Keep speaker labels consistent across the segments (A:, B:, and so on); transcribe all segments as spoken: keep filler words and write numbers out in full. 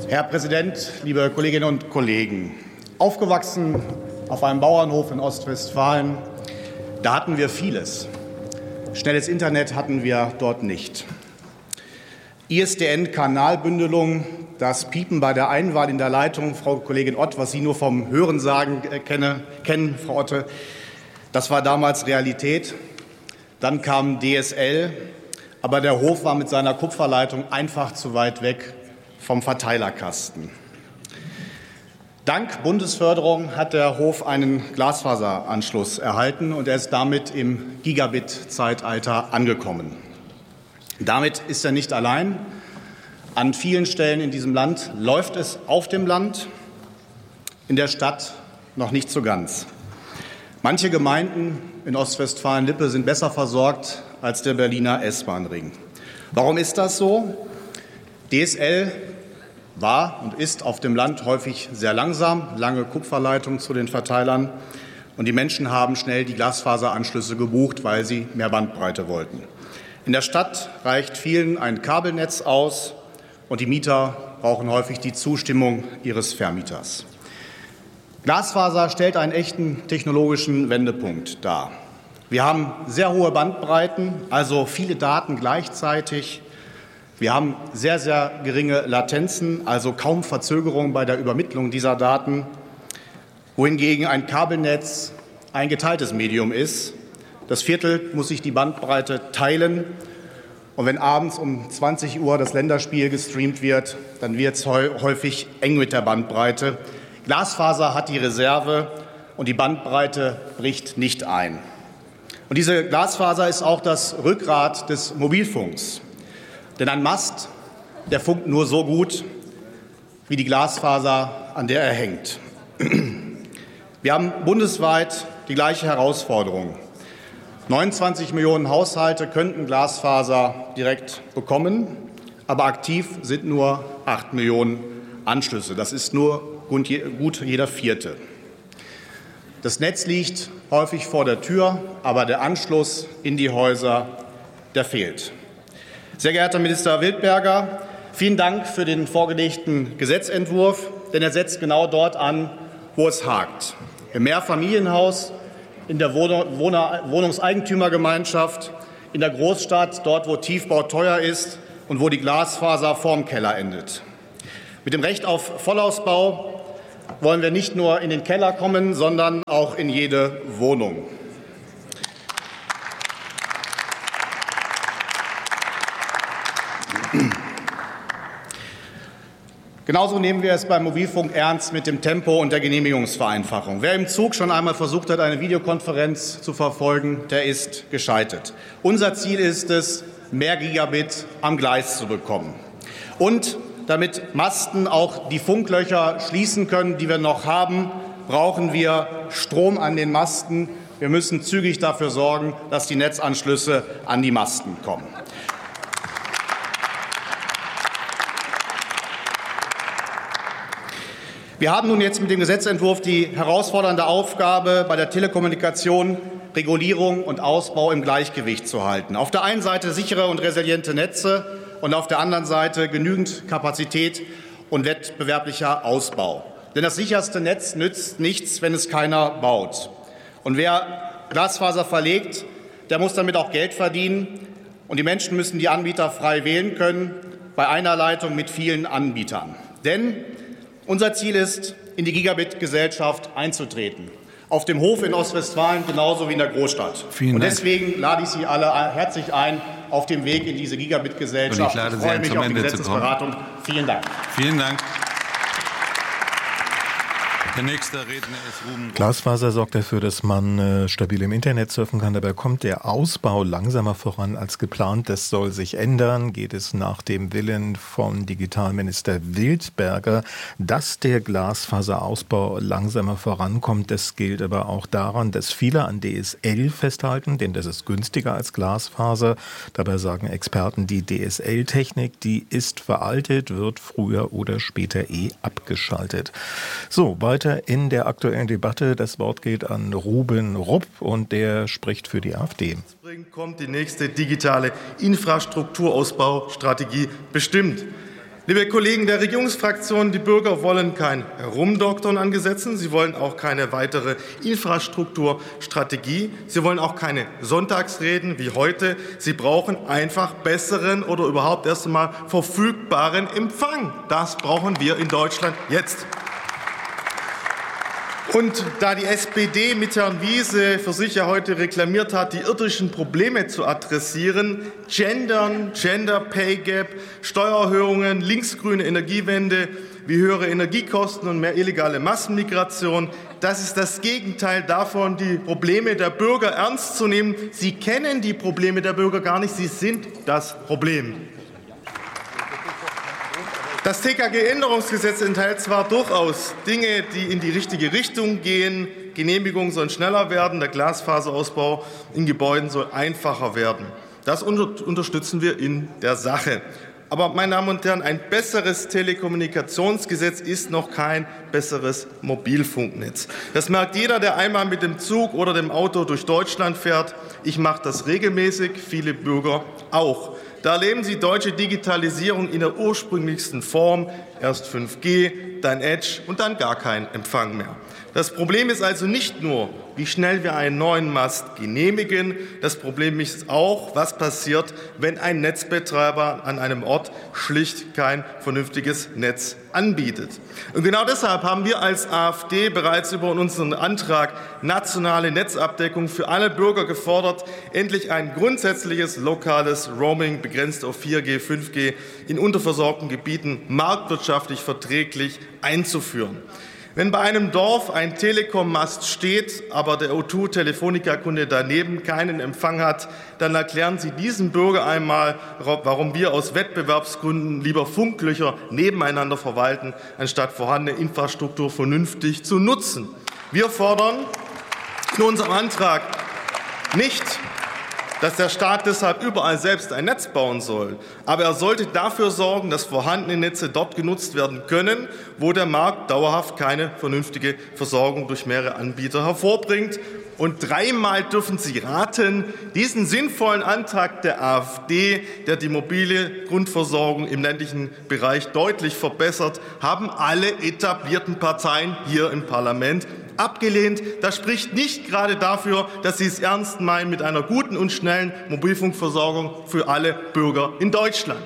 A: Herr Präsident, liebe Kolleginnen und Kollegen! Aufgewachsen auf einem Bauernhof in Ostwestfalen, da hatten wir vieles. Schnelles Internet hatten wir dort nicht. I S D N-Kanalbündelung, das Piepen bei der Einwahl in der Leitung, Frau Kollegin Ott, was Sie nur vom Hörensagen kenne, kennen, Frau Otte, das war damals Realität. Dann kam D S L, aber der Hof war mit seiner Kupferleitung einfach zu weit weg vom Verteilerkasten. Dank Bundesförderung hat der Hof einen Glasfaseranschluss erhalten und er ist damit im Gigabit-Zeitalter angekommen. Damit ist er nicht allein. An vielen Stellen in diesem Land läuft es auf dem Land, in der Stadt noch nicht so ganz. Manche Gemeinden in Ostwestfalen-Lippe sind besser versorgt als der Berliner S-Bahn-Ring. Warum ist das so? D S L war und ist auf dem Land häufig sehr langsam, lange Kupferleitungen zu den Verteilern. Und die Menschen haben schnell die Glasfaseranschlüsse gebucht, weil sie mehr Bandbreite wollten. In der Stadt reicht vielen ein Kabelnetz aus und die Mieter brauchen häufig die Zustimmung ihres Vermieters. Glasfaser stellt einen echten technologischen Wendepunkt dar. Wir haben sehr hohe Bandbreiten, also viele Daten gleichzeitig. Wir haben sehr, sehr geringe Latenzen, also kaum Verzögerung bei der Übermittlung dieser Daten, wohingegen ein Kabelnetz ein geteiltes Medium ist. Das Viertel muss sich die Bandbreite teilen. Und wenn abends um zwanzig Uhr das Länderspiel gestreamt wird, dann wird es häufig eng mit der Bandbreite. Glasfaser hat die Reserve und die Bandbreite bricht nicht ein. Und diese Glasfaser ist auch das Rückgrat des Mobilfunks. Denn ein Mast, der funkt nur so gut wie die Glasfaser, an der er hängt. Wir haben bundesweit die gleiche Herausforderung. neunundzwanzig Millionen Haushalte könnten Glasfaser direkt bekommen, aber aktiv sind nur acht Millionen Anschlüsse. Das ist nur gut jeder Vierte. Das Netz liegt häufig vor der Tür, aber der Anschluss in die Häuser, der fehlt. Sehr geehrter Minister Wildberger, vielen Dank für den vorgelegten Gesetzentwurf, denn er setzt genau dort an, wo es hakt. Im Mehrfamilienhaus, in der Wohnungseigentümergemeinschaft, in der Großstadt, dort wo Tiefbau teuer ist und wo die Glasfaser vorm Keller endet. Mit dem Recht auf Vollausbau wollen wir nicht nur in den Keller kommen, sondern auch in jede Wohnung. Genauso nehmen wir es beim Mobilfunk ernst mit dem Tempo und der Genehmigungsvereinfachung. Wer im Zug schon einmal versucht hat, eine Videokonferenz zu verfolgen, der ist gescheitert. Unser Ziel ist es, mehr Gigabit am Gleis zu bekommen. Und damit Masten auch die Funklöcher schließen können, die wir noch haben, brauchen wir Strom an den Masten. Wir müssen zügig dafür sorgen, dass die Netzanschlüsse an die Masten kommen. Wir haben nun jetzt mit dem Gesetzentwurf die herausfordernde Aufgabe, bei der Telekommunikation Regulierung und Ausbau im Gleichgewicht zu halten. Auf der einen Seite sichere und resiliente Netze und auf der anderen Seite genügend Kapazität und wettbewerblicher Ausbau. Denn das sicherste Netz nützt nichts, wenn es keiner baut. Und wer Glasfaser verlegt, der muss damit auch Geld verdienen. Und die Menschen müssen die Anbieter frei wählen können, bei einer Leitung mit vielen Anbietern. Denn unser Ziel ist, in die Gigabit-Gesellschaft einzutreten. Auf dem Hof in Ostwestfalen genauso wie in der Großstadt.
B: Vielen
A: Und
B: Dank.
A: Deswegen lade ich Sie alle herzlich ein auf dem Weg in diese Gigabit-Gesellschaft.
B: Ich lade
A: Ich
B: Sie
A: freue
B: ein,
A: mich
B: zum
A: auf die
B: Ende zu
A: Gesetzesberatung. Vielen Dank.
B: Vielen Dank. Der nächste Redner ist Ruben.
C: Glasfaser sorgt dafür, dass man äh, stabil im Internet surfen kann. Dabei kommt der Ausbau langsamer voran als geplant. Das soll sich ändern. Geht es nach dem Willen von Digitalminister Wildberger, dass der Glasfaserausbau langsamer vorankommt. Das gilt aber auch daran, dass viele an D S L festhalten, denn das ist günstiger als Glasfaser. Dabei sagen Experten, die D S L-Technik, die ist veraltet, wird früher oder später eh abgeschaltet. So, weiter in der aktuellen Debatte. Das Wort geht an Ruben Rupp und der spricht für die AfD.
D: Kommt die nächste digitale Infrastrukturausbaustrategie bestimmt. Liebe Kollegen der Regierungsfraktion, die Bürger wollen kein Herumdoktern an Gesetzen. Sie wollen auch keine weitere Infrastrukturstrategie. Sie wollen auch keine Sonntagsreden wie heute. Sie brauchen einfach besseren oder überhaupt erst einmal verfügbaren Empfang. Das brauchen wir in Deutschland jetzt. Und da die S P D mit Herrn Wiese für sich ja heute reklamiert hat, die irdischen Probleme zu adressieren, Gendern, Gender Pay Gap, Steuererhöhungen, linksgrüne Energiewende, wie höhere Energiekosten und mehr illegale Massenmigration, das ist das Gegenteil davon, die Probleme der Bürger ernst zu nehmen. Sie kennen die Probleme der Bürger gar nicht, sie sind das Problem. Das T K G-Änderungsgesetz enthält zwar durchaus Dinge, die in die richtige Richtung gehen. Genehmigungen sollen schneller werden, der Glasfaserausbau in Gebäuden soll einfacher werden. Das unterstützen wir in der Sache. Aber, meine Damen und Herren, ein besseres Telekommunikationsgesetz ist noch kein besseres Mobilfunknetz. Das merkt jeder, der einmal mit dem Zug oder dem Auto durch Deutschland fährt. Ich mache das regelmäßig, viele Bürger auch. Da erleben Sie deutsche Digitalisierung in der ursprünglichsten Form. Erst fünf G, dann Edge und dann gar kein Empfang mehr. Das Problem ist also nicht nur, wie schnell wir einen neuen Mast genehmigen. Das Problem ist auch, was passiert, wenn ein Netzbetreiber an einem Ort schlicht kein vernünftiges Netz anbietet. Und genau deshalb haben wir als AfD bereits über unseren Antrag nationale Netzabdeckung für alle Bürger gefordert, endlich ein grundsätzliches lokales Roaming begrenzt auf vier G, fünf G in unterversorgten Gebieten marktwirtschaftlich verträglich einzuführen. Wenn bei einem Dorf ein Telekom-Mast steht, aber der O zwei Telefonica-Kunde daneben keinen Empfang hat, dann erklären Sie diesem Bürger einmal, warum wir aus Wettbewerbsgründen lieber Funklöcher nebeneinander verwalten, anstatt vorhandene Infrastruktur vernünftig zu nutzen. Wir fordern in unserem Antrag nicht, dass der Staat deshalb überall selbst ein Netz bauen soll. Aber er sollte dafür sorgen, dass vorhandene Netze dort genutzt werden können, wo der Markt dauerhaft keine vernünftige Versorgung durch mehrere Anbieter hervorbringt. Und dreimal dürfen Sie raten, diesen sinnvollen Antrag der AfD, der die mobile Grundversorgung im ländlichen Bereich deutlich verbessert, haben alle etablierten Parteien hier im Parlament abgelehnt. Das spricht nicht gerade dafür, dass Sie es ernst meinen mit einer guten und schnellen Mobilfunkversorgung für alle Bürger in Deutschland.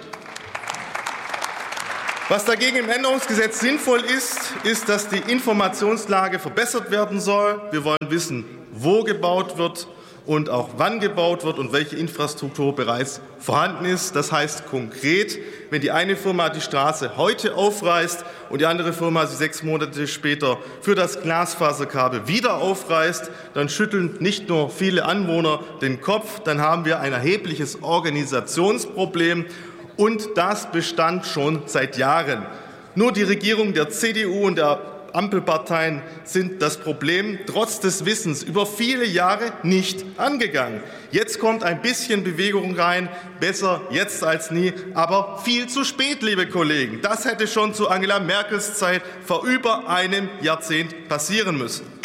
D: Was dagegen im Änderungsgesetz sinnvoll ist, ist, dass die Informationslage verbessert werden soll. Wir wollen wissen, wo gebaut wird und auch wann gebaut wird und welche Infrastruktur bereits vorhanden ist. Das heißt konkret, wenn die eine Firma die Straße heute aufreißt und die andere Firma sie sechs Monate später für das Glasfaserkabel wieder aufreißt, dann schütteln nicht nur viele Anwohner den Kopf, dann haben wir ein erhebliches Organisationsproblem. Und das bestand schon seit Jahren. Nur die Regierung der C D U und der Ampelparteien sind das Problem trotz des Wissens über viele Jahre nicht angegangen. Jetzt kommt ein bisschen Bewegung rein, besser jetzt als nie, aber viel zu spät, liebe Kollegen. Das hätte schon zu Angela Merkels Zeit vor über einem Jahrzehnt passieren müssen.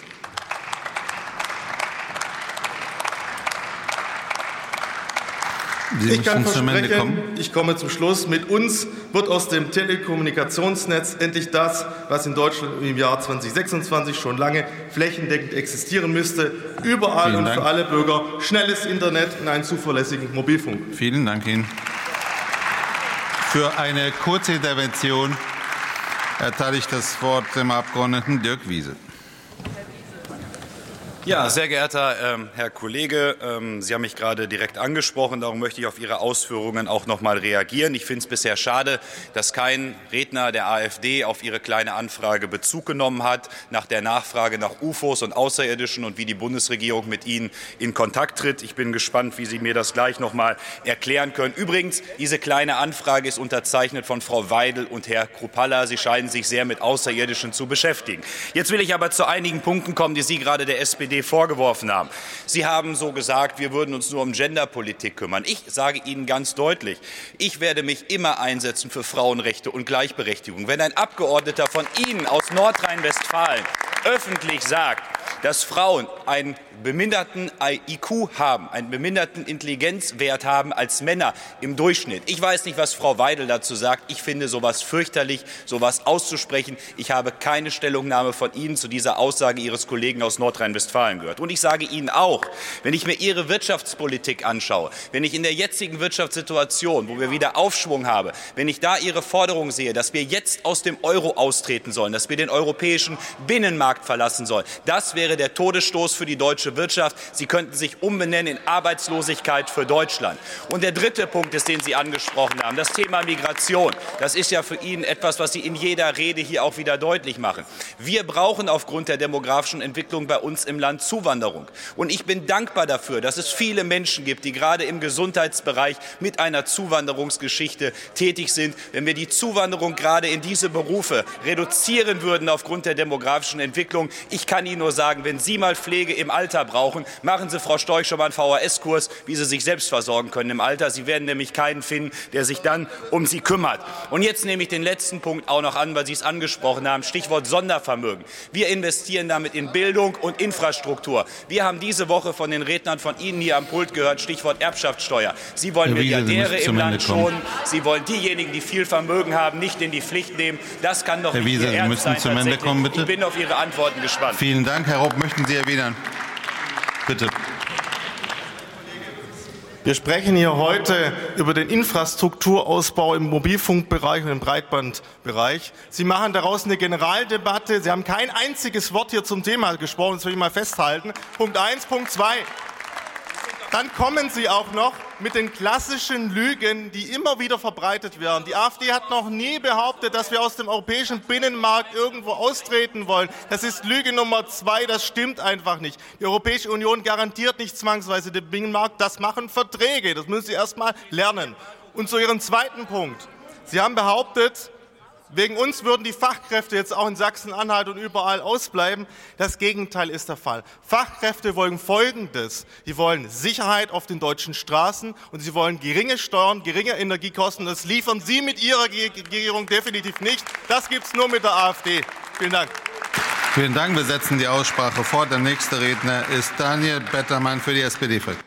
B: Sie
D: ich kann
B: zum Ende
D: versprechen,
B: kommen.
D: ich komme zum Schluss. Mit uns wird aus dem Telekommunikationsnetz endlich das, was in Deutschland im Jahr zweitausendsechsundzwanzig schon lange flächendeckend existieren müsste. Überall
B: Vielen
D: und
B: Dank.
D: für alle Bürger schnelles Internet und einen zuverlässigen Mobilfunk.
B: Vielen Dank Ihnen. Für eine kurze Intervention erteile ich das Wort dem Abgeordneten Dirk Wiese.
E: Ja, sehr geehrter ähm, Herr Kollege, ähm, Sie haben mich gerade direkt angesprochen, darum möchte ich auf Ihre Ausführungen auch noch mal reagieren. Ich finde es bisher schade, dass kein Redner der AfD auf Ihre kleine Anfrage Bezug genommen hat, nach der Nachfrage nach U F Os und Außerirdischen und wie die Bundesregierung mit ihnen in Kontakt tritt. Ich bin gespannt, wie Sie mir das gleich noch mal erklären können. Übrigens, diese kleine Anfrage ist unterzeichnet von Frau Weidel und Herr Kruppalla. Sie scheinen sich sehr mit Außerirdischen zu beschäftigen. Jetzt will ich aber zu einigen Punkten kommen, die Sie gerade der S P D vorgeworfen haben. Sie haben so gesagt, wir würden uns nur um Genderpolitik kümmern. Ich sage Ihnen ganz deutlich, ich werde mich immer einsetzen für Frauenrechte und Gleichberechtigung. Wenn ein Abgeordneter von Ihnen aus Nordrhein-Westfalen öffentlich sagt, dass Frauen einen beminderten I Q haben, einen beminderten Intelligenzwert haben als Männer im Durchschnitt. Ich weiß nicht, was Frau Weidel dazu sagt. Ich finde sowas fürchterlich, sowas auszusprechen. Ich habe keine Stellungnahme von Ihnen zu dieser Aussage Ihres Kollegen aus Nordrhein-Westfalen gehört. Und ich sage Ihnen auch, wenn ich mir Ihre Wirtschaftspolitik anschaue, wenn ich in der jetzigen Wirtschaftssituation, wo wir wieder Aufschwung haben, wenn ich da Ihre Forderung sehe, dass wir jetzt aus dem Euro austreten sollen, dass wir den europäischen Binnenmarkt verlassen sollen, das wäre der Todesstoß für die deutsche Wirtschaft. Sie könnten sich umbenennen in Arbeitslosigkeit für Deutschland. Und der dritte Punkt ist, den Sie angesprochen haben, das Thema Migration. Das ist ja für ihn etwas, was Sie in jeder Rede hier auch wieder deutlich machen. Wir brauchen aufgrund der demografischen Entwicklung bei uns im Land Zuwanderung. Und ich bin dankbar dafür, dass es viele Menschen gibt, die gerade im Gesundheitsbereich mit einer Zuwanderungsgeschichte tätig sind. Wenn wir die Zuwanderung gerade in diese Berufe reduzieren würden aufgrund der demografischen Entwicklung, ich kann Ihnen nur sagen, wenn Sie mal Pflege im Alter brauchen, machen Sie, Frau Storch, schon mal einen V H S-Kurs, wie Sie sich selbst versorgen können im Alter. Sie werden nämlich keinen finden, der sich dann um Sie kümmert. Und jetzt nehme ich den letzten Punkt auch noch an, weil Sie es angesprochen haben, Stichwort Sondervermögen. Wir investieren damit in Bildung und Infrastruktur. Wir haben diese Woche von den Rednern von Ihnen hier am Pult gehört, Stichwort Erbschaftssteuer. Sie wollen Milliardäre im Land schonen. Sie wollen diejenigen, die viel Vermögen haben, nicht in die Pflicht nehmen. Das kann doch
B: Herr
E: nicht
B: Wiese,
E: Ihr
B: Sie
E: Ernst
B: müssen
E: sein.
B: zum Ende kommen, bitte.
E: Ich bin auf Ihre Antworten gespannt.
B: Vielen Dank. Herr Ropp, möchten Sie erwidern? Bitte.
D: Wir sprechen hier heute über den Infrastrukturausbau im Mobilfunkbereich und im Breitbandbereich. Sie machen daraus eine Generaldebatte. Sie haben kein einziges Wort hier zum Thema gesprochen. Das will ich mal festhalten. Punkt eins. Punkt zwei. Dann kommen Sie auch noch mit den klassischen Lügen, die immer wieder verbreitet werden. Die AfD hat noch nie behauptet, dass wir aus dem europäischen Binnenmarkt irgendwo austreten wollen. Das ist Lüge Nummer zwei, das stimmt einfach nicht. Die Europäische Union garantiert nicht zwangsweise den Binnenmarkt, das machen Verträge. Das müssen Sie erst mal lernen. Und zu Ihrem zweiten Punkt. Sie haben behauptet, wegen uns würden die Fachkräfte jetzt auch in Sachsen-Anhalt und überall ausbleiben. Das Gegenteil ist der Fall. Fachkräfte wollen Folgendes. Sie wollen Sicherheit auf den deutschen Straßen und sie wollen geringe Steuern, geringe Energiekosten. Das liefern Sie mit Ihrer Regierung definitiv nicht. Das gibt es nur mit der AfD. Vielen Dank.
B: Vielen Dank. Wir setzen die Aussprache fort. Der nächste Redner ist Daniel Bettermann für die S P D-Fraktion.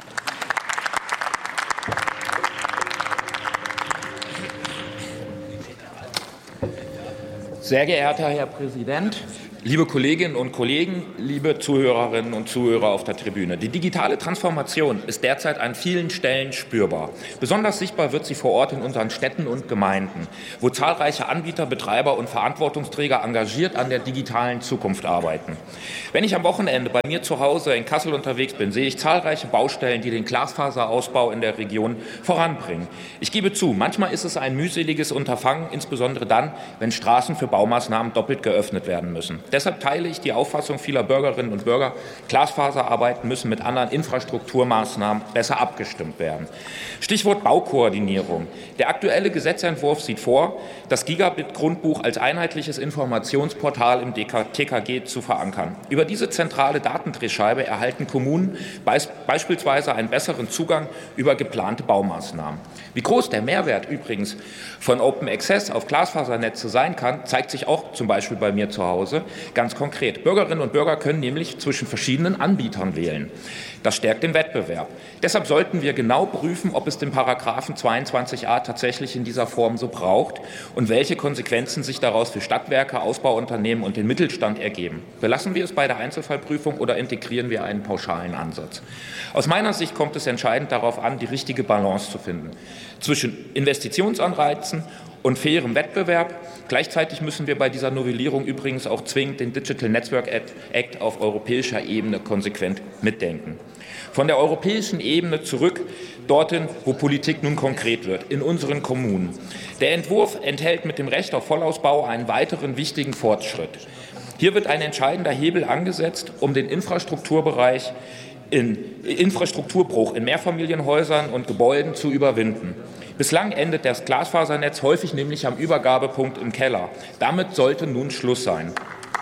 F: Sehr geehrter Herr Präsident, liebe Kolleginnen und Kollegen, liebe Zuhörerinnen und Zuhörer auf der Tribüne. Die digitale Transformation ist derzeit an vielen Stellen spürbar. Besonders sichtbar wird sie vor Ort in unseren Städten und Gemeinden, wo zahlreiche Anbieter, Betreiber und Verantwortungsträger engagiert an der digitalen Zukunft arbeiten. Wenn ich am Wochenende bei mir zu Hause in Kassel unterwegs bin, sehe ich zahlreiche Baustellen, die den Glasfaserausbau in der Region voranbringen. Ich gebe zu, manchmal ist es ein mühseliges Unterfangen, insbesondere dann, wenn Straßen für Baumaßnahmen doppelt geöffnet werden müssen. Deshalb teile ich die Auffassung vieler Bürgerinnen und Bürger, Glasfaserarbeiten müssen mit anderen Infrastrukturmaßnahmen besser abgestimmt werden. Stichwort Baukoordinierung. Der aktuelle Gesetzentwurf sieht vor, das Gigabit-Grundbuch als einheitliches Informationsportal im T K G zu verankern. Über diese zentrale Datendrehscheibe erhalten Kommunen beis beispielsweise einen besseren Zugang über geplante Baumaßnahmen. Wie groß der Mehrwert übrigens von Open Access auf Glasfasernetze sein kann, zeigt sich auch zum Beispiel bei mir zu Hause ganz konkret. Bürgerinnen und Bürger können nämlich zwischen verschiedenen Anbietern wählen. Das stärkt den Wettbewerb. Deshalb sollten wir genau prüfen, ob es den Paragraphen zweiundzwanzig a tatsächlich in dieser Form so braucht und welche Konsequenzen sich daraus für Stadtwerke, Ausbauunternehmen und den Mittelstand ergeben. Belassen wir es bei der Einzelfallprüfung oder integrieren wir einen pauschalen Ansatz? Aus meiner Sicht kommt es entscheidend darauf an, die richtige Balance zu finden zwischen Investitionsanreizen und fairem Wettbewerb. Gleichzeitig müssen wir bei dieser Novellierung übrigens auch zwingend den Digital Network Act auf europäischer Ebene konsequent mitdenken. Von der europäischen Ebene zurück dorthin, wo Politik nun konkret wird, in unseren Kommunen. Der Entwurf enthält mit dem Recht auf Vollausbau einen weiteren wichtigen Fortschritt. Hier wird ein entscheidender Hebel angesetzt, um den Infrastrukturbereich in Infrastrukturbruch in Mehrfamilienhäusern und Gebäuden zu überwinden. Bislang endet das Glasfasernetz häufig nämlich am Übergabepunkt im Keller. Damit sollte nun Schluss sein.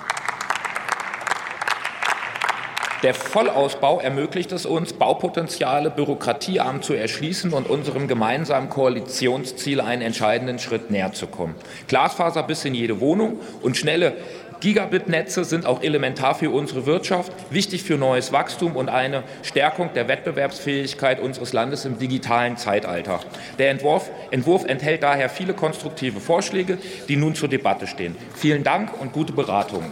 F: Der Vollausbau ermöglicht es uns, Baupotenziale bürokratiearm zu erschließen und unserem gemeinsamen Koalitionsziel einen entscheidenden Schritt näher zu kommen. Glasfaser bis in jede Wohnung und schnelle Gigabit-Netze sind auch elementar für unsere Wirtschaft, wichtig für neues Wachstum und eine Stärkung der Wettbewerbsfähigkeit unseres Landes im digitalen Zeitalter. Der Entwurf, Entwurf enthält daher viele konstruktive Vorschläge, die nun zur Debatte stehen. Vielen Dank und gute Beratung.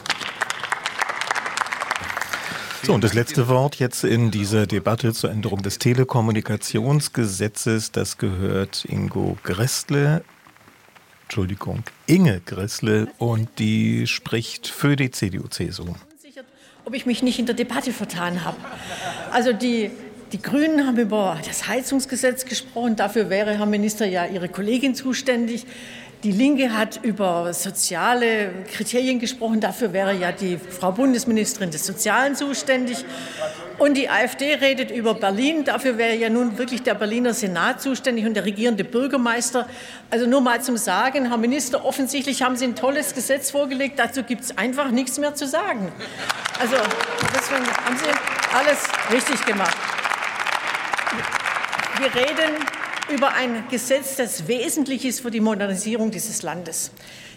C: So, und das letzte Wort jetzt in dieser Debatte zur Änderung des Telekommunikationsgesetzes, das gehört Ingo Gräßle, Entschuldigung, Inge Gräßle, und die spricht für die C D U C S U.
G: Ob ich mich nicht in der Debatte vertan habe. Also die, die Grünen haben über das Heizungsgesetz gesprochen, dafür wäre Herr Minister ja Ihre Kollegin zuständig. Die Linke hat über soziale Kriterien gesprochen. Dafür wäre ja die Frau Bundesministerin des Sozialen zuständig. Und die AfD redet über Berlin. Dafür wäre ja nun wirklich der Berliner Senat zuständig und der regierende Bürgermeister. Also nur mal zum Sagen, Herr Minister, offensichtlich haben Sie ein tolles Gesetz vorgelegt. Dazu gibt es einfach nichts mehr zu sagen. Also deswegen haben Sie alles richtig gemacht. Wir reden über ein Gesetz, das wesentlich ist für die Modernisierung dieses Landes.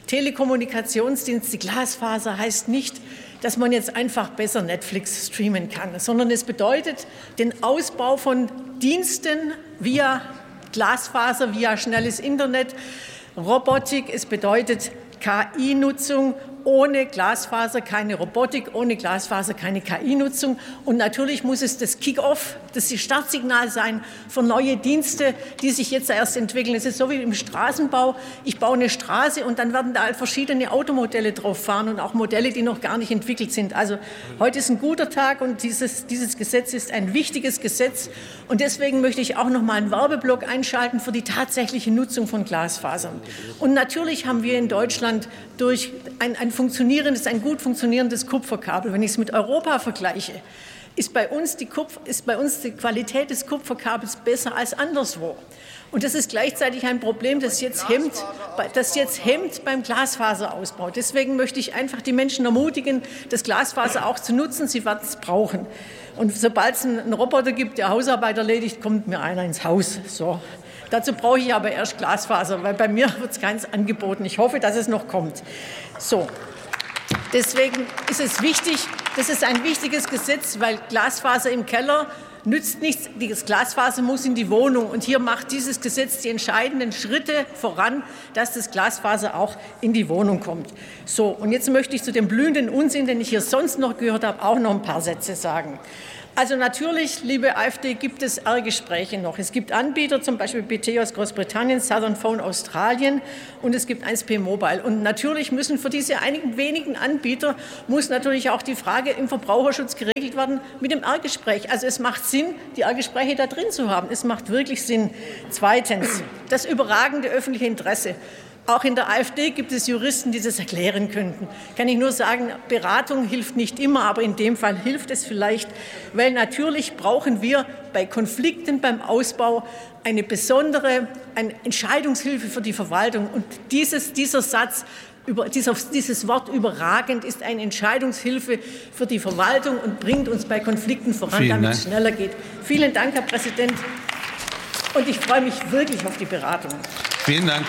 G: Telekommunikationsdienste, Glasfaser heißt nicht, dass man jetzt einfach besser Netflix streamen kann, sondern es bedeutet den Ausbau von Diensten via Glasfaser, via schnelles Internet, Robotik, es bedeutet K I-Nutzung. Ohne Glasfaser keine Robotik, ohne Glasfaser keine K I-Nutzung. Und natürlich muss es das Kick-off, das Startsignal sein für neue Dienste, die sich jetzt erst entwickeln. Es ist so wie im Straßenbau. Ich baue eine Straße und dann werden da verschiedene Automodelle drauf fahren und auch Modelle, die noch gar nicht entwickelt sind. Also heute ist ein guter Tag und dieses, dieses Gesetz ist ein wichtiges Gesetz. Und deswegen möchte ich auch noch mal einen Werbeblock einschalten für die tatsächliche Nutzung von Glasfasern. Und natürlich haben wir in Deutschland durch ein, ein funktionierendes, ein gut funktionierendes Kupferkabel. Wenn ich es mit Europa vergleiche, ist bei uns die, Kupf, ist bei uns die Qualität des Kupferkabels besser als anderswo. Und das ist gleichzeitig ein Problem, das jetzt hemmt, das jetzt hemmt beim Glasfaserausbau. Deswegen möchte ich einfach die Menschen ermutigen, das Glasfaser auch zu nutzen. Sie werden es brauchen. Und sobald es einen Roboter gibt, der Hausarbeit erledigt, kommt mir einer ins Haus. So. Dazu brauche ich aber erst Glasfaser, weil bei mir wird es keins angeboten. Ich hoffe, dass es noch kommt. So. Deswegen ist es wichtig, das ist ein wichtiges Gesetz, weil Glasfaser im Keller nützt nichts. Das Glasfaser muss in die Wohnung. Und hier macht dieses Gesetz die entscheidenden Schritte voran, dass das Glasfaser auch in die Wohnung kommt. So, und jetzt möchte ich zu dem blühenden Unsinn, den ich hier sonst noch gehört habe, auch noch ein paar Sätze sagen. Also natürlich, liebe AfD, gibt es R-Gespräche noch. Es gibt Anbieter, zum Beispiel B T aus Großbritannien, Southern Phone Australien und es gibt eins P Mobile. Und natürlich müssen für diese einigen wenigen Anbieter muss natürlich auch die Frage im Verbraucherschutz geregelt werden mit dem R-Gespräch. Also es macht Sinn, die R-Gespräche da drin zu haben. Es macht wirklich Sinn. Zweitens, das überragende öffentliche Interesse. Auch in der AfD gibt es Juristen, die das erklären könnten. Kann ich nur sagen, Beratung hilft nicht immer, aber in dem Fall hilft es vielleicht, weil natürlich brauchen wir bei Konflikten beim Ausbau eine besondere eine Entscheidungshilfe für die Verwaltung. Und dieses, dieser Satz, über, dieser, dieses Wort überragend ist eine Entscheidungshilfe für die Verwaltung und bringt uns bei Konflikten voran, damit es schneller geht. Vielen Dank, Herr Präsident. Und ich freue mich wirklich auf die Beratung.
B: Vielen Dank.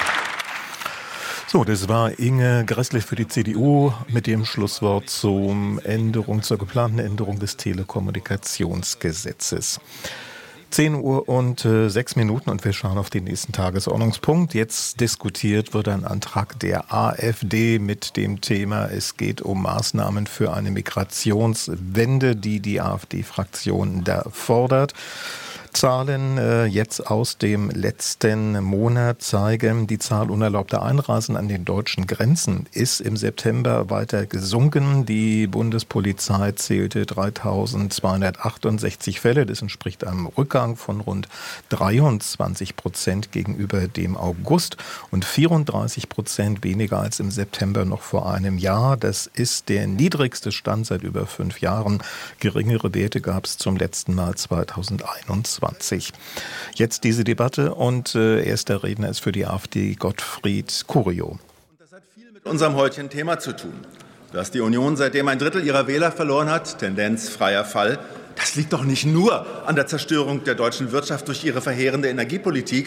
C: So, das war Inge Gräßle für die C D U mit dem Schlusswort zum Änderung, zur geplanten Änderung des Telekommunikationsgesetzes. zehn Uhr und äh, sechs Minuten und wir schauen auf den nächsten Tagesordnungspunkt. Jetzt diskutiert wird ein Antrag der AfD mit dem Thema, es geht um Maßnahmen für eine Migrationswende, die die AfD-Fraktion da fordert. Zahlen äh, jetzt aus dem letzten Monat zeigen, die Zahl unerlaubter Einreisen an den deutschen Grenzen ist im September weiter gesunken. Die Bundespolizei zählte dreitausendzweihundertachtundsechzig Fälle. Das entspricht einem Rückgang von rund dreiundzwanzig Prozent gegenüber dem August und vierunddreißig Prozent weniger als im September noch vor einem Jahr. Das ist der niedrigste Stand seit über fünf Jahren. Geringere Werte gab es zum letzten Mal zweitausendeinundzwanzig. Jetzt diese Debatte und äh, erster Redner ist für die AfD Gottfried Curio.
H: Das hat viel mit unserem heutigen Thema zu tun. Dass die Union seitdem ein Drittel ihrer Wähler verloren hat, Tendenz freier Fall, das liegt doch nicht nur an der Zerstörung der deutschen Wirtschaft durch ihre verheerende Energiepolitik,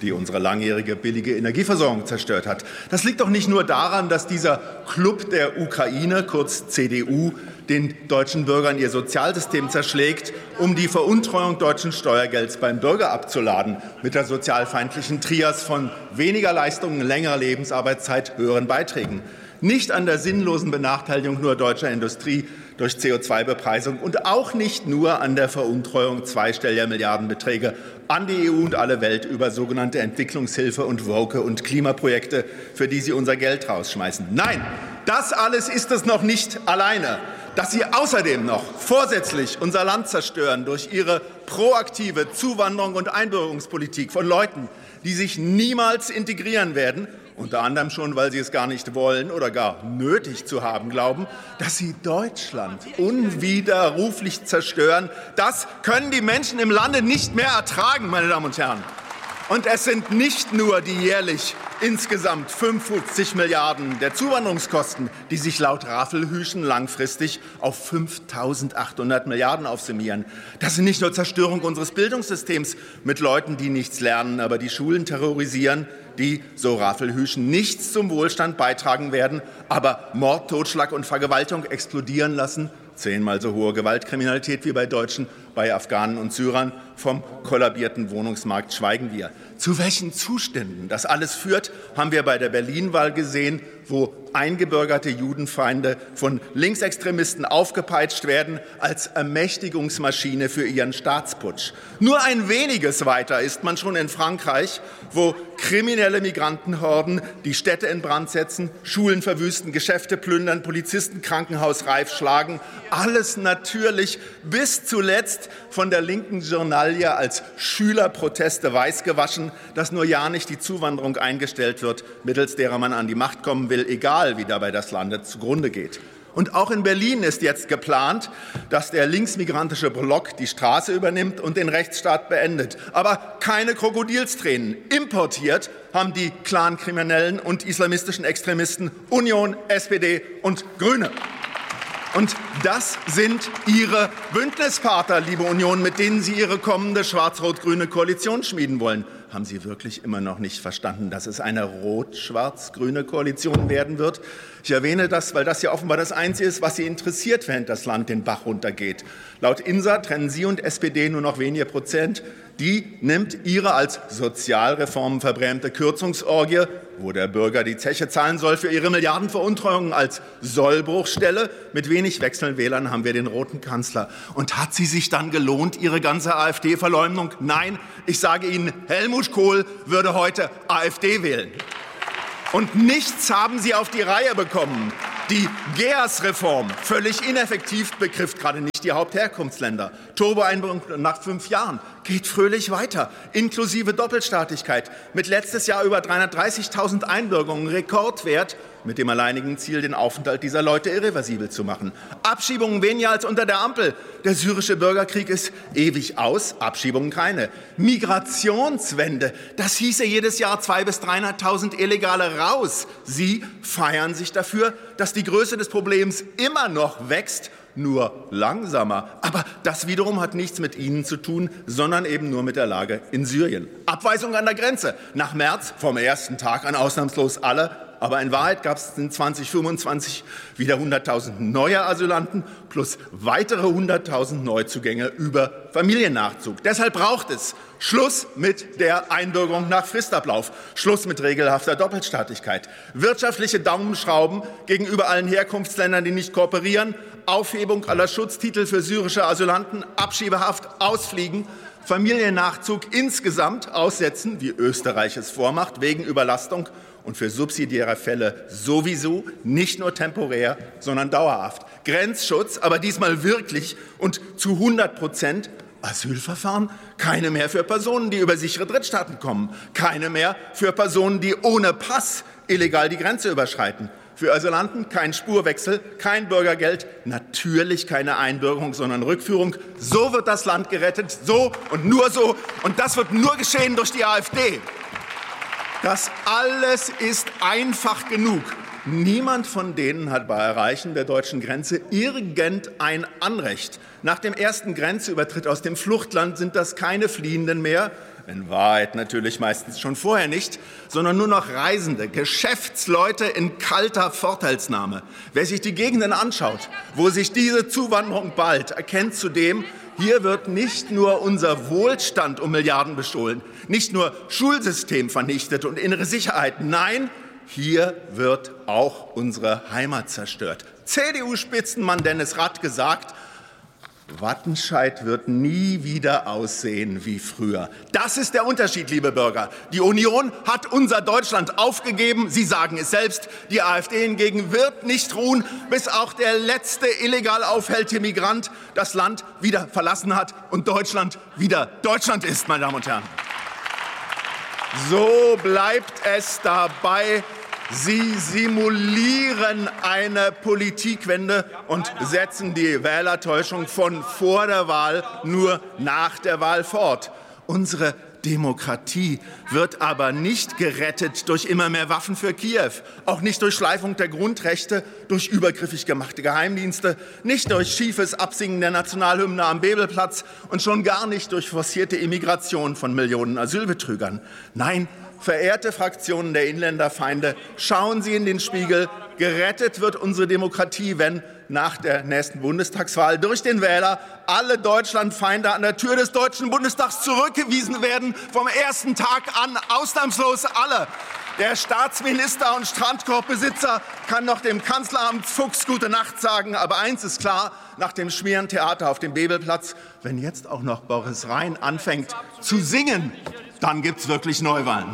H: die unsere langjährige billige Energieversorgung zerstört hat. Das liegt doch nicht nur daran, dass dieser Club der Ukraine, kurz C D U, den deutschen Bürgern ihr Sozialsystem zerschlägt, um die Veruntreuung deutschen Steuergelds beim Bürger abzuladen, mit der sozialfeindlichen Trias von weniger Leistungen, längerer Lebensarbeitszeit, höheren Beiträgen. Nicht an der sinnlosen Benachteiligung nur deutscher Industrie durch C O zwei Bepreisung und auch nicht nur an der Veruntreuung zweistelliger Milliardenbeträge an die E U und alle Welt über sogenannte Entwicklungshilfe und Woke- und Klimaprojekte, für die Sie unser Geld rausschmeißen. Nein, das alles ist es noch nicht alleine. Dass Sie außerdem noch vorsätzlich unser Land zerstören durch Ihre proaktive Zuwanderung und Einbürgerungspolitik von Leuten, die sich niemals integrieren werden, unter anderem schon, weil sie es gar nicht wollen oder gar nötig zu haben glauben, dass sie Deutschland unwiderruflich zerstören. Das können die Menschen im Lande nicht mehr ertragen, meine Damen und Herren. Und es sind nicht nur die jährlich insgesamt fünfundfünfzig Milliarden der Zuwanderungskosten, die sich laut Raffelhüschen langfristig auf fünftausendachthundert Milliarden aufsummieren. Das sind nicht nur Zerstörung unseres Bildungssystems mit Leuten, die nichts lernen, aber die Schulen terrorisieren, die, so Raffelhüschen, nichts zum Wohlstand beitragen werden, aber Mord, Totschlag und Vergewaltigung explodieren lassen, zehnmal so hohe Gewaltkriminalität wie bei Deutschen, bei Afghanen und Syrern. Vom kollabierten Wohnungsmarkt schweigen wir. Zu welchen Zuständen das alles führt, haben wir bei der Berlin-Wahl gesehen, wo eingebürgerte Judenfeinde von Linksextremisten aufgepeitscht werden als Ermächtigungsmaschine für ihren Staatsputsch. Nur ein weniges weiter ist man schon in Frankreich, wo kriminelle Migrantenhorden die Städte in Brand setzen, Schulen verwüsten, Geschäfte plündern, Polizisten krankenhausreif schlagen. Alles natürlich bis zuletzt von der linken Journalie als Schülerproteste weißgewaschen, dass nur ja nicht die Zuwanderung eingestellt wird, mittels derer man an die Macht kommen will, egal wie dabei das Land zugrunde geht. Und auch in Berlin ist jetzt geplant, dass der linksmigrantische Block die Straße übernimmt und den Rechtsstaat beendet. Aber keine Krokodilstränen. Importiert haben die Clankriminellen und islamistischen Extremisten Union, S P D und Grüne. Und das sind Ihre Bündnispartner, liebe Union, mit denen Sie Ihre kommende schwarz-rot-grüne Koalition schmieden wollen. Haben Sie wirklich immer noch nicht verstanden, dass es eine rot-schwarz-grüne Koalition werden wird? Ich erwähne das, weil das ja offenbar das Einzige ist, was Sie interessiert, während das Land den Bach runtergeht. Laut I N S A trennen Sie und S P D nur noch wenige Prozent. Die nimmt Ihre als Sozialreformen verbrämte Kürzungsorgie, wo der Bürger die Zeche zahlen soll für ihre Milliardenveruntreuungen, als Sollbruchstelle. Mit wenig Wechselwählern haben wir den roten Kanzler. Und hat sie sich dann gelohnt, Ihre ganze AfD-Verleumdung? Nein, ich sage Ihnen, Helmut Kohl würde heute AfD wählen. Und nichts haben Sie auf die Reihe bekommen. Die G E A S-Reform, völlig ineffektiv, betrifft gerade nicht die Hauptherkunftsländer. Turbo-Einbringung nach fünf Jahren geht fröhlich weiter, inklusive Doppelstaatlichkeit. Mit letztes Jahr über dreihundertdreißigtausend Einbürgerungen, Rekordwert, mit dem alleinigen Ziel, den Aufenthalt dieser Leute irreversibel zu machen. Abschiebungen weniger als unter der Ampel. Der syrische Bürgerkrieg ist ewig aus, Abschiebungen keine. Migrationswende, das hieße jedes Jahr zweihunderttausend bis dreihunderttausend Illegale raus. Sie feiern sich dafür, dass die Größe des Problems immer noch wächst, nur langsamer. Aber das wiederum hat nichts mit Ihnen zu tun, sondern eben nur mit der Lage in Syrien. Abweisung an der Grenze. Nach März, vom ersten Tag an ausnahmslos alle. Aber in Wahrheit gab es in zweitausendfünfundzwanzig wieder hunderttausend neue Asylanten plus weitere hunderttausend Neuzugänge über Familiennachzug. Deshalb braucht es Schluss mit der Einbürgerung nach Fristablauf, Schluss mit regelhafter Doppelstaatlichkeit, wirtschaftliche Daumenschrauben gegenüber allen Herkunftsländern, die nicht kooperieren, Aufhebung aller Schutztitel für syrische Asylanten, Abschiebehaft, Ausfliegen, Familiennachzug insgesamt aussetzen, wie Österreich es vormacht, wegen Überlastung und für subsidiäre Fälle sowieso, nicht nur temporär, sondern dauerhaft. Grenzschutz, aber diesmal wirklich und zu hundert Prozent. Asylverfahren, keine mehr für Personen, die über sichere Drittstaaten kommen, keine mehr für Personen, die ohne Pass illegal die Grenze überschreiten. Für Asylanten kein Spurwechsel, kein Bürgergeld, natürlich keine Einbürgerung, sondern Rückführung. So wird das Land gerettet, so und nur so. Und das wird nur geschehen durch die AfD. Das alles ist einfach genug. Niemand von denen hat bei Erreichen der deutschen Grenze irgendein Anrecht. Nach dem ersten Grenzübertritt aus dem Fluchtland sind das keine Fliehenden mehr. In Wahrheit natürlich meistens schon vorher nicht, sondern nur noch Reisende, Geschäftsleute in kalter Vorteilsnahme. Wer sich die Gegenden anschaut, wo sich diese Zuwanderung ballt, erkennt zudem, hier wird nicht nur unser Wohlstand um Milliarden bestohlen, nicht nur Schulsystem vernichtet und innere Sicherheit. Nein, hier wird auch unsere Heimat zerstört. C D U-Spitzenmann Dennis Rath gesagt, Wattenscheid wird nie wieder aussehen wie früher. Das ist der Unterschied, liebe Bürger. Die Union hat unser Deutschland aufgegeben. Sie sagen es selbst. Die AfD hingegen wird nicht ruhen, bis auch der letzte illegal aufhältige Migrant das Land wieder verlassen hat und Deutschland wieder Deutschland ist, meine Damen und Herren. So bleibt es dabei. Sie simulieren eine Politikwende und setzen die Wählertäuschung von vor der Wahl nur nach der Wahl fort. Unsere Demokratie wird aber nicht gerettet durch immer mehr Waffen für Kiew, auch nicht durch Schleifung der Grundrechte, durch übergriffig gemachte Geheimdienste, nicht durch schiefes Absingen der Nationalhymne am Bebelplatz und schon gar nicht durch forcierte Immigration von Millionen Asylbetrügern. Nein, verehrte Fraktionen der Inländerfeinde, schauen Sie in den Spiegel. Gerettet wird unsere Demokratie, wenn nach der nächsten Bundestagswahl durch den Wähler alle Deutschlandfeinde an der Tür des Deutschen Bundestags zurückgewiesen werden. Vom ersten Tag an ausnahmslos alle. Der Staatsminister und Strandkorbbesitzer kann noch dem Kanzleramt Fuchs gute Nacht sagen. Aber eins ist klar, nach dem Schmierentheater auf dem Bebelplatz, wenn jetzt auch noch Boris Rhein anfängt zu singen, dann gibt's wirklich Neuwahlen.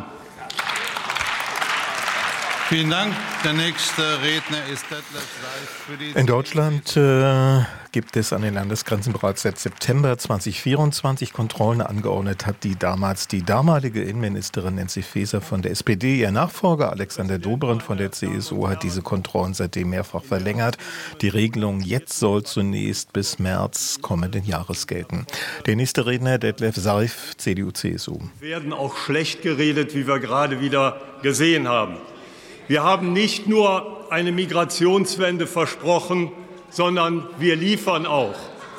B: Vielen Dank. Der nächste Redner ist Detlef Seif für die
C: In Deutschland äh, gibt es an den Landesgrenzen bereits seit September zweitausendvierundzwanzig Kontrollen. Angeordnet hat die damals die damalige Innenministerin Nancy Faeser von der S P D. Ihr Nachfolger Alexander Dobrindt von der C S U hat diese Kontrollen seitdem mehrfach verlängert. Die Regelung jetzt soll zunächst bis März kommenden Jahres gelten. Der nächste Redner Detlef Seif, C D U C S U.
I: Werden auch schlecht geredet, wie wir gerade wieder gesehen haben. Wir haben nicht nur eine Migrationswende versprochen, sondern wir liefern auch.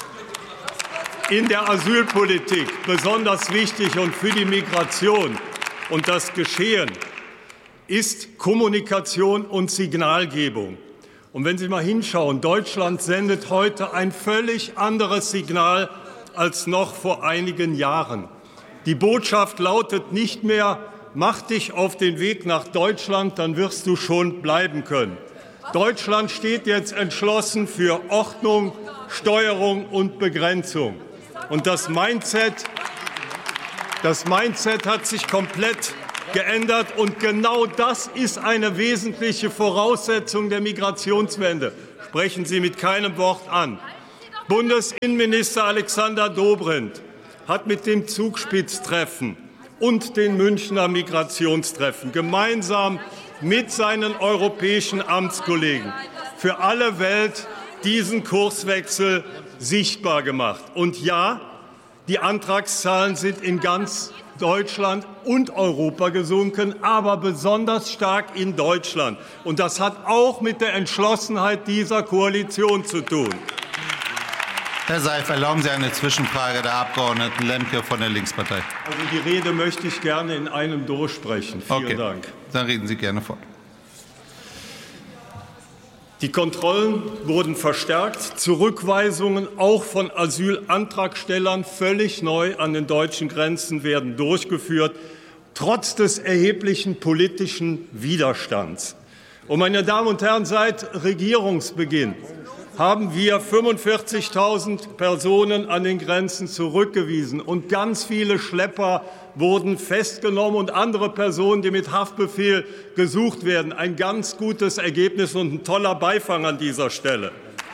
I: In der Asylpolitik besonders wichtig und für die Migration und das Geschehen ist Kommunikation und Signalgebung. Und wenn Sie mal hinschauen, Deutschland sendet heute ein völlig anderes Signal als noch vor einigen Jahren. Die Botschaft lautet nicht mehr: Mach dich auf den Weg nach Deutschland, dann wirst du schon bleiben können. Deutschland steht jetzt entschlossen für Ordnung, Steuerung und Begrenzung. Und das Mindset, das Mindset hat sich komplett geändert. Und genau das ist eine wesentliche Voraussetzung der Migrationswende. Sprechen Sie mit keinem Wort an. Bundesinnenminister Alexander Dobrindt hat mit dem Zugspitztreffen und den Münchner Migrationstreffen gemeinsam mit seinen europäischen Amtskollegen für alle Welt diesen Kurswechsel sichtbar gemacht. Und ja, die Antragszahlen sind in ganz Deutschland und Europa gesunken, aber besonders stark in Deutschland. Und das hat auch mit der Entschlossenheit dieser Koalition zu tun.
B: Herr Seif, erlauben Sie eine Zwischenfrage der Abgeordneten Lemke von der Linkspartei.
I: Also die Rede möchte ich gerne in einem durchsprechen. Vielen
B: okay.
I: Dank.
B: Dann reden Sie gerne fort.
I: Die Kontrollen wurden verstärkt, Zurückweisungen auch von Asylantragstellern völlig neu an den deutschen Grenzen werden durchgeführt, trotz des erheblichen politischen Widerstands. Und meine Damen und Herren, seit Regierungsbeginn haben wir fünfundvierzigtausend Personen an den Grenzen zurückgewiesen. Und ganz viele Schlepper wurden festgenommen und andere Personen, die mit Haftbefehl gesucht werden. Ein ganz gutes Ergebnis und ein toller Beifang an dieser Stelle.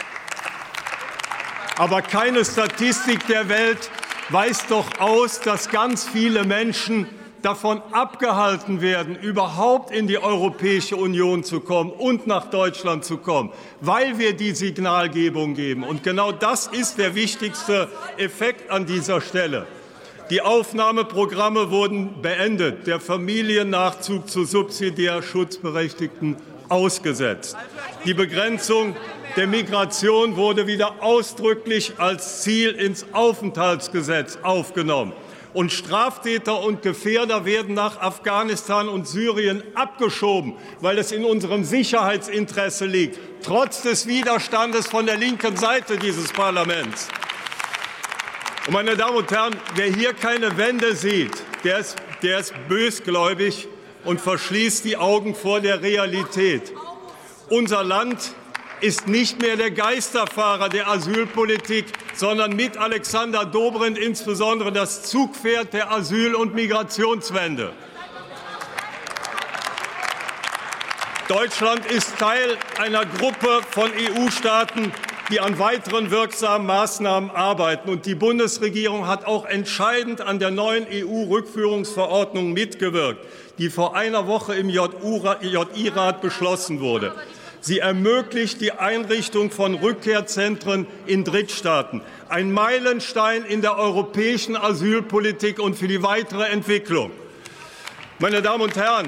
I: Aber keine Statistik der Welt weist doch aus, dass ganz viele Menschen davon abgehalten werden, überhaupt in die Europäische Union zu kommen und nach Deutschland zu kommen, weil wir die Signalgebung geben. Und genau das ist der wichtigste Effekt an dieser Stelle. Die Aufnahmeprogramme wurden beendet, der Familiennachzug zu subsidiär Schutzberechtigten ausgesetzt. Die Begrenzung der Migration wurde wieder ausdrücklich als Ziel ins Aufenthaltsgesetz aufgenommen. Und Straftäter und Gefährder werden nach Afghanistan und Syrien abgeschoben, weil es in unserem Sicherheitsinteresse liegt, trotz des Widerstandes von der linken Seite dieses Parlaments. Und meine Damen und Herren, wer hier keine Wende sieht, der ist, der ist bösgläubig und verschließt die Augen vor der Realität. Unser Land ist nicht mehr der Geisterfahrer der Asylpolitik, sondern mit Alexander Dobrindt insbesondere das Zugpferd der Asyl- und Migrationswende. Deutschland ist Teil einer Gruppe von E U-Staaten, die an weiteren wirksamen Maßnahmen arbeiten. Und die Bundesregierung hat auch entscheidend an der neuen E U-Rückführungsverordnung mitgewirkt, die vor einer Woche im J I-Rat beschlossen wurde. Sie ermöglicht die Einrichtung von Rückkehrzentren in Drittstaaten, ein Meilenstein in der europäischen Asylpolitik und für die weitere Entwicklung. Meine Damen und Herren,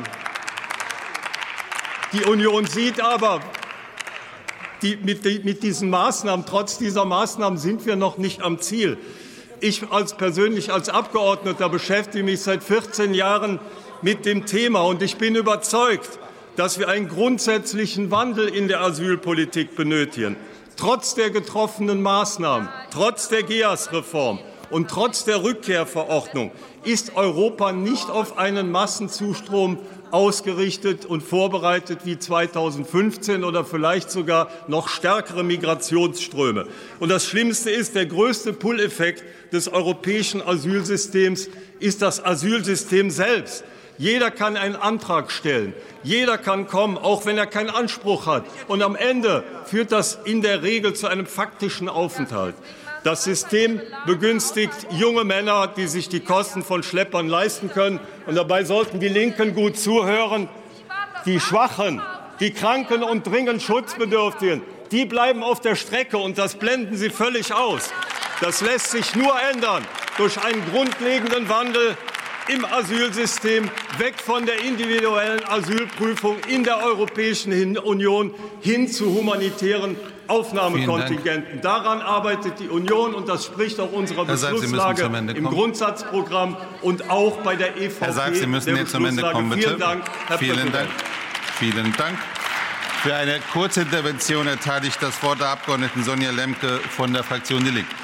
I: die Union sieht aber, die, mit, die, mit diesen Maßnahmen, trotz dieser Maßnahmen sind wir noch nicht am Ziel. Ich als persönlich als Abgeordneter beschäftige mich seit vierzehn Jahren mit dem Thema und ich bin überzeugt, dass wir einen grundsätzlichen Wandel in der Asylpolitik benötigen. Trotz der getroffenen Maßnahmen, trotz der G E A S-Reform und trotz der Rückkehrverordnung ist Europa nicht auf einen Massenzustrom ausgerichtet und vorbereitet wie zweitausendfünfzehn oder vielleicht sogar noch stärkere Migrationsströme. Und das Schlimmste ist, der größte Pull-Effekt des europäischen Asylsystems ist das Asylsystem selbst. Jeder kann einen Antrag stellen, jeder kann kommen, auch wenn er keinen Anspruch hat. Und am Ende führt das in der Regel zu einem faktischen Aufenthalt. Das System begünstigt junge Männer, die sich die Kosten von Schleppern leisten können. Und dabei sollten die Linken gut zuhören. Die Schwachen, die Kranken und dringend Schutzbedürftigen, die bleiben auf der Strecke, und das blenden Sie völlig aus. Das lässt sich nur ändern durch einen grundlegenden Wandel im Asylsystem, weg von der individuellen Asylprüfung in der Europäischen Union hin zu humanitären Aufnahmekontingenten. Daran arbeitet die Union, und das spricht auch unserer Beschlusslage im Grundsatzprogramm und auch bei der E V P.
B: Herr Seib, Sie müssen jetzt zum Ende kommen, bitte.
I: Vielen Dank, Herr
B: Vielen
I: Präsident.
B: Dank. Vielen Dank. Für eine kurze Intervention erteile ich das Wort der Abgeordneten Sonja Lemke von der Fraktion Die Linke.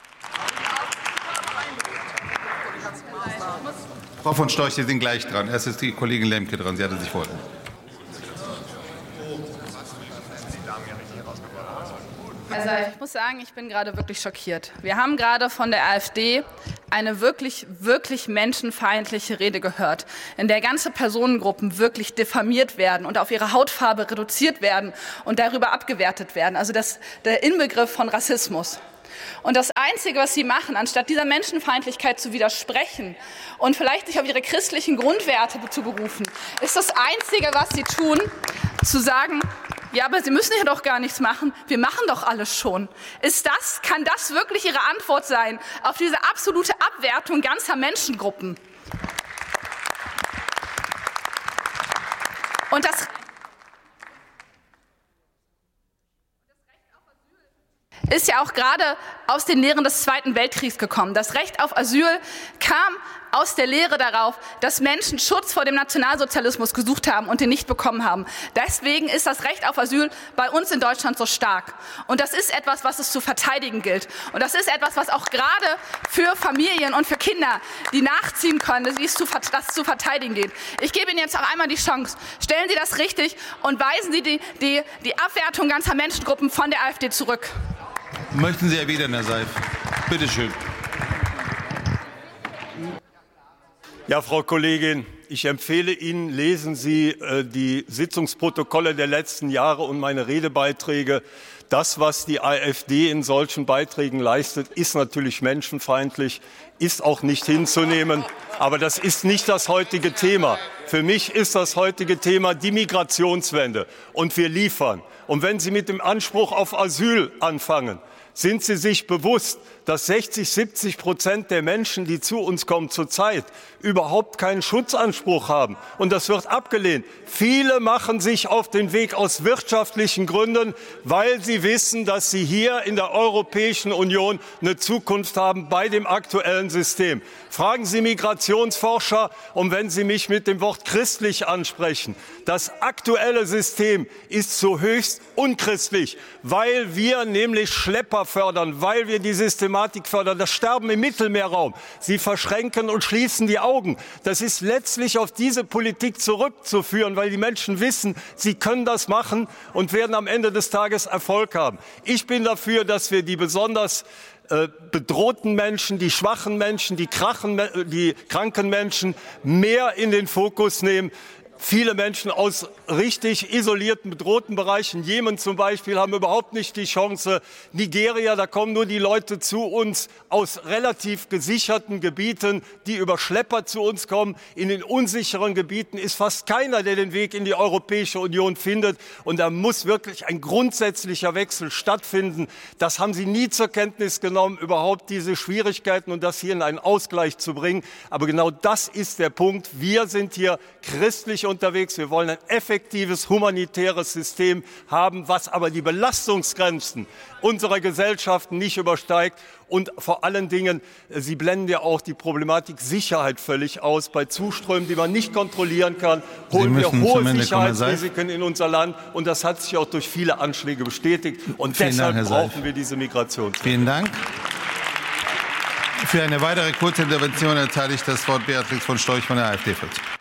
B: Frau von Storch, Sie sind gleich dran. Erst ist die Kollegin Lemke dran. Sie hatte sich vorher.
J: Also ich muss sagen, ich bin gerade wirklich schockiert. Wir haben gerade von der AfD eine wirklich, wirklich menschenfeindliche Rede gehört, in der ganze Personengruppen wirklich diffamiert werden und auf ihre Hautfarbe reduziert werden und darüber abgewertet werden. Also das, der Inbegriff von Rassismus. Und das Einzige, was Sie machen, anstatt dieser Menschenfeindlichkeit zu widersprechen und vielleicht sich auf Ihre christlichen Grundwerte zu berufen, ist das Einzige, was Sie tun, zu sagen, ja, aber Sie müssen ja doch gar nichts machen. Wir machen doch alles schon. Ist das, kann das wirklich Ihre Antwort sein auf diese absolute Abwertung ganzer Menschengruppen? Und das ist ja auch gerade aus den Lehren des Zweiten Weltkriegs gekommen. Das Recht auf Asyl kam aus der Lehre darauf, dass Menschen Schutz vor dem Nationalsozialismus gesucht haben und den nicht bekommen haben. Deswegen ist das Recht auf Asyl bei uns in Deutschland so stark. Und das ist etwas, was es zu verteidigen gilt. Und das ist etwas, was auch gerade für Familien und für Kinder, die nachziehen können, dass es das zu verteidigen geht. Ich gebe Ihnen jetzt auch einmal die Chance. Stellen Sie das richtig und weisen Sie die, die, die Abwertung ganzer Menschengruppen von der AfD zurück.
B: Möchten Sie erwidern, Herr Seif? Bitte schön.
I: Ja, Frau Kollegin, ich empfehle Ihnen, lesen Sie äh, die Sitzungsprotokolle der letzten Jahre und meine Redebeiträge. Das, was die AfD in solchen Beiträgen leistet, ist natürlich menschenfeindlich, ist auch nicht hinzunehmen. Aber das ist nicht das heutige Thema. Für mich ist das heutige Thema die Migrationswende. Und wir liefern. Und wenn Sie mit dem Anspruch auf Asyl anfangen, sind Sie sich bewusst, dass sechzig, siebzig Prozent der Menschen, die zu uns kommen zurzeit, überhaupt keinen Schutzanspruch haben. Und das wird abgelehnt. Viele machen sich auf den Weg aus wirtschaftlichen Gründen, weil sie wissen, dass sie hier in der Europäischen Union eine Zukunft haben bei dem aktuellen System. Fragen Sie Migrationsforscher, und wenn Sie mich mit dem Wort christlich ansprechen, das aktuelle System ist so höchst unchristlich, weil wir nämlich Schlepper fördern, weil wir die Systematik fördern, das Sterben im Mittelmeerraum. Sie verschränken und schließen die Augen. Das ist letztlich auf diese Politik zurückzuführen, weil die Menschen wissen, sie können das machen und werden am Ende des Tages Erfolg haben. Ich bin dafür, dass wir die besonders äh, bedrohten Menschen, die schwachen Menschen, die, krachen, die kranken Menschen mehr in den Fokus nehmen. Viele Menschen aus richtig isolierten, bedrohten Bereichen, Jemen zum Beispiel, haben überhaupt nicht die Chance. Nigeria, da kommen nur die Leute zu uns aus relativ gesicherten Gebieten, die über Schlepper zu uns kommen. In den unsicheren Gebieten ist fast keiner, der den Weg in die Europäische Union findet. Und da muss wirklich ein grundsätzlicher Wechsel stattfinden. Das haben Sie nie zur Kenntnis genommen, überhaupt diese Schwierigkeiten und das hier in einen Ausgleich zu bringen. Aber genau das ist der Punkt. Wir sind hier christlich unterwegs. Wir wollen ein effektives humanitäres System haben, was aber die Belastungsgrenzen unserer Gesellschaften nicht übersteigt. Und vor allen Dingen, Sie blenden ja auch die Problematik Sicherheit völlig aus. Bei Zuströmen, die man nicht kontrollieren kann, holen wir hohe Sicherheitsrisiken in unser Land. Und das hat sich auch durch viele Anschläge bestätigt. Und
B: Vielen
I: deshalb
B: Dank,
I: brauchen wir diese Migration.
B: Vielen Dank. Für eine weitere Kurzintervention erteile ich das Wort Beatrix von Storch von der AfD.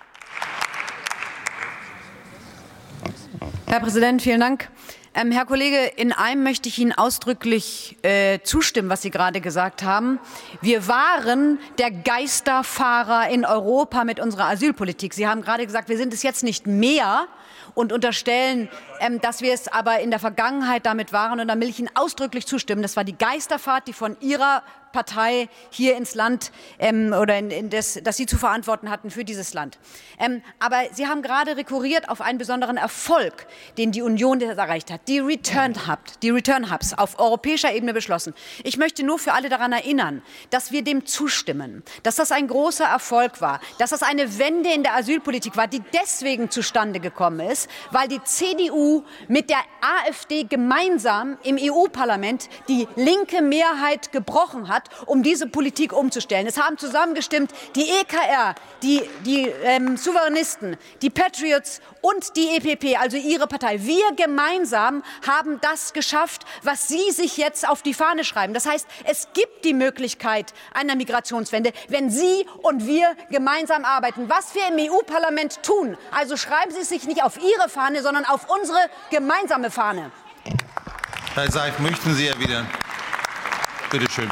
K: Herr Präsident, vielen Dank. Ähm, Herr Kollege, in einem möchte ich Ihnen ausdrücklich äh, zustimmen, was Sie gerade gesagt haben. Wir waren der Geisterfahrer in Europa mit unserer Asylpolitik. Sie haben gerade gesagt, wir sind es jetzt nicht mehr und unterstellen, ähm, dass wir es aber in der Vergangenheit damit waren. Und da will ich Ihnen ausdrücklich zustimmen. Das war die Geisterfahrt, die von Ihrer Partei hier ins Land ähm, oder in, in das, das Sie zu verantworten hatten für dieses Land. Ähm, aber Sie haben gerade rekurriert auf einen besonderen Erfolg, den die Union erreicht hat. Die Return Hub, die Return Hubs auf europäischer Ebene beschlossen. Ich möchte nur für alle daran erinnern, dass wir dem zustimmen, dass das ein großer Erfolg war, dass das eine Wende in der Asylpolitik war, die deswegen zustande gekommen ist, weil die C D U mit der AfD gemeinsam im E U-Parlament die linke Mehrheit gebrochen hat, um diese Politik umzustellen. Es haben zusammengestimmt die E K R, die, die ähm, Souveränisten, die Patriots und die E P P, also Ihre Partei. Wir gemeinsam haben das geschafft, was Sie sich jetzt auf die Fahne schreiben. Das heißt, es gibt die Möglichkeit einer Migrationswende, wenn Sie und wir gemeinsam arbeiten. Was wir im E U-Parlament tun, also schreiben Sie es sich nicht auf Ihre Fahne, sondern auf unsere gemeinsame Fahne.
B: Herr Seif, möchten Sie erwidern? Bitte schön.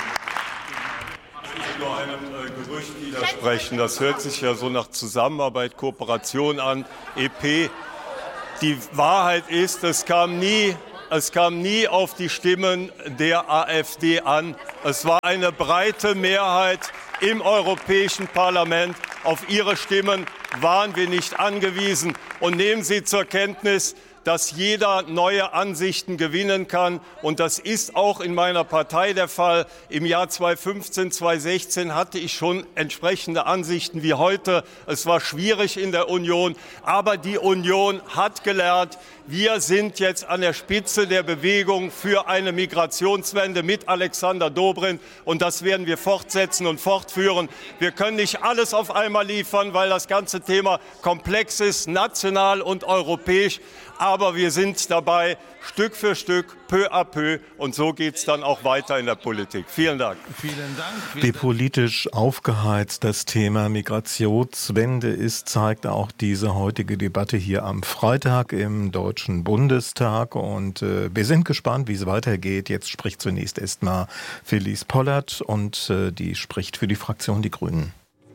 I: Nur einem äh, Gerücht widersprechen. Das hört sich ja so nach Zusammenarbeit, Kooperation an, E P. Die Wahrheit ist, es kam nie, es kam nie auf die Stimmen der AfD an. Es war eine breite Mehrheit im Europäischen Parlament. Auf ihre Stimmen waren wir nicht angewiesen. Und nehmen Sie zur Kenntnis, dass jeder neue Ansichten gewinnen kann. Und das ist auch in meiner Partei der Fall. Im Jahr zweitausendfünfzehn, zweitausendsechzehn hatte ich schon entsprechende Ansichten wie heute. Es war schwierig in der Union, aber die Union hat gelernt. Wir sind jetzt an der Spitze der Bewegung für eine Migrationswende mit Alexander Dobrindt. Und das werden wir fortsetzen und fortführen. Wir können nicht alles auf einmal liefern, weil das ganze Thema komplex ist, national und europäisch. Aber wir sind dabei, Stück für Stück, peu à peu. Und so geht es dann auch weiter in der Politik. Vielen Dank.
B: Vielen Dank.
C: Wie politisch aufgeheizt das Thema Migrationswende ist, zeigt auch diese heutige Debatte hier am Freitag im Deutschen Bundestag. Und äh, wir sind gespannt, wie es weitergeht. Jetzt spricht zunächst erstmal Phyllis Pollert und äh, die spricht für die Fraktion Die Grünen.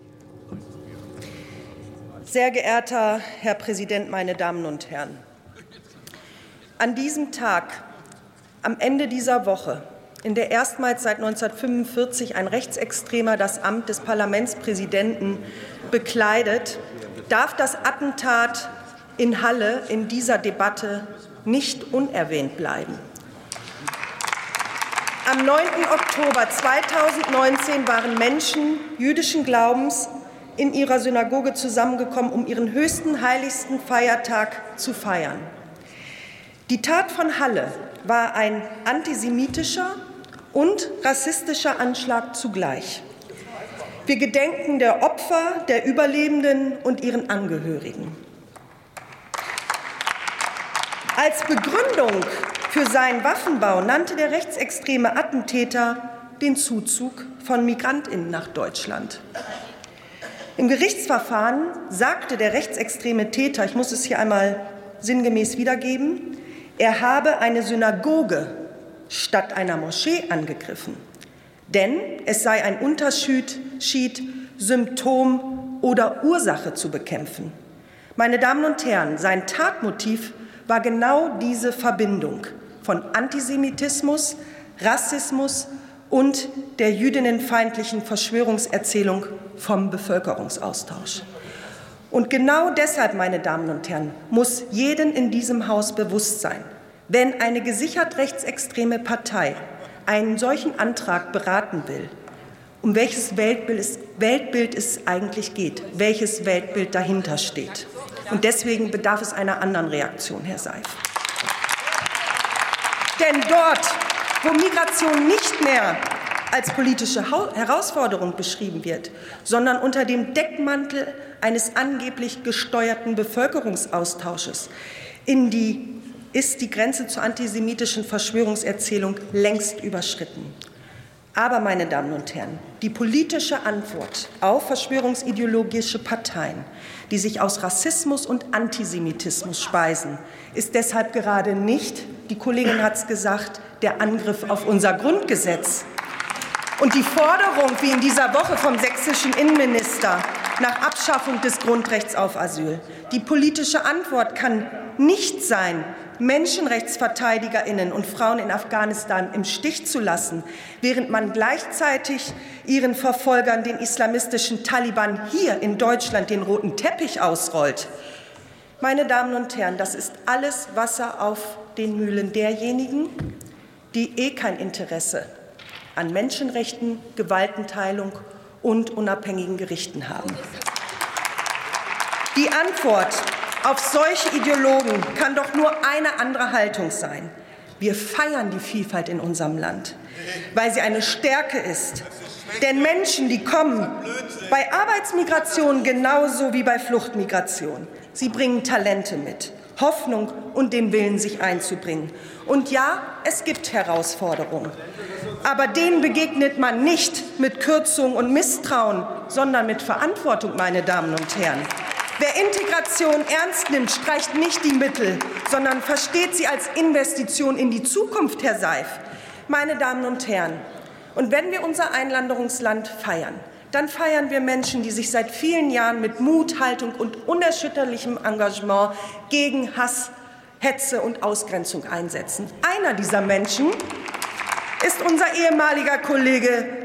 L: Sehr geehrter Herr Präsident, meine Damen und Herren! An diesem Tag, am Ende dieser Woche, in der erstmals seit neunzehnhundertfünfundvierzig ein Rechtsextremer das Amt des Parlamentspräsidenten bekleidet, darf das Attentat in Halle in dieser Debatte nicht unerwähnt bleiben. Am neunten Oktober zweitausendneunzehn waren Menschen jüdischen Glaubens in ihrer Synagoge zusammengekommen, um ihren höchsten, heiligsten Feiertag zu feiern. Die Tat von Halle war ein antisemitischer und rassistischer Anschlag zugleich. Wir gedenken der Opfer, der Überlebenden und ihren Angehörigen. Als Begründung für seinen Waffenbau nannte der rechtsextreme Attentäter den Zuzug von MigrantInnen nach Deutschland. Im Gerichtsverfahren sagte der rechtsextreme Täter, ich muss es hier einmal sinngemäß wiedergeben, er habe eine Synagoge statt einer Moschee angegriffen. Denn es sei ein Unterschied, Symptom oder Ursache zu bekämpfen. Meine Damen und Herren, sein Tatmotiv war genau diese Verbindung von Antisemitismus, Rassismus und der jüdinnenfeindlichen Verschwörungserzählung vom Bevölkerungsaustausch. Und genau deshalb, meine Damen und Herren, muss jedem in diesem Haus bewusst sein, wenn eine gesichert rechtsextreme Partei einen solchen Antrag beraten will, um welches Weltbild es, Weltbild es eigentlich geht, welches Weltbild dahinter steht. Und deswegen bedarf es einer anderen Reaktion, Herr Seif. Denn dort, wo Migration nicht mehr als politische Herausforderung beschrieben wird, sondern unter dem Deckmantel eines angeblich gesteuerten Bevölkerungsaustausches in die, ist die Grenze zur antisemitischen Verschwörungserzählung längst überschritten. Aber, meine Damen und Herren, die politische Antwort auf verschwörungsideologische Parteien, die sich aus Rassismus und Antisemitismus speisen, ist deshalb gerade nicht, die Kollegin hat es gesagt, der Angriff auf unser Grundgesetz. Und die Forderung, wie in dieser Woche vom sächsischen Innenminister, nach Abschaffung des Grundrechts auf Asyl. Die politische Antwort kann nicht sein, MenschenrechtsverteidigerInnen und Frauen in Afghanistan im Stich zu lassen, während man gleichzeitig ihren Verfolgern, den islamistischen Taliban, hier in Deutschland den roten Teppich ausrollt. Meine Damen und Herren, das ist alles Wasser auf den Mühlen derjenigen, die eh kein Interesse an Menschenrechten, Gewaltenteilung und unabhängigen Gerichten haben. Die Antwort auf solche Ideologen kann doch nur eine andere Haltung sein. Wir feiern die Vielfalt in unserem Land, weil sie eine Stärke ist. Denn Menschen, die kommen, bei Arbeitsmigration genauso wie bei Fluchtmigration, sie bringen Talente mit, Hoffnung und den Willen, sich einzubringen. Und ja, es gibt Herausforderungen. Aber denen begegnet man nicht mit Kürzung und Misstrauen, sondern mit Verantwortung, meine Damen und Herren. Wer Integration ernst nimmt, streicht nicht die Mittel, sondern versteht sie als Investition in die Zukunft, Herr Seif. Meine Damen und Herren, und wenn wir unser Einwanderungsland feiern, dann feiern wir Menschen, die sich seit vielen Jahren mit Mut, Haltung und unerschütterlichem Engagement gegen Hass, Hetze und Ausgrenzung einsetzen. Einer dieser Menschen ist unser ehemaliger Kollege